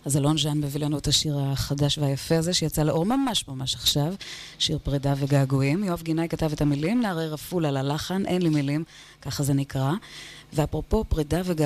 אז אלון ז'אן מביא לנו את השיר החדש והיפה הזה, שיצא לאור ממש ממש עכשיו, שיר פרידה וגעגועים. יואב גינאי כתב את המילים, נערי רפול על הלחן, אין לי מילים, ככה זה נקרא. ואפרופו פרידה וגעגועים,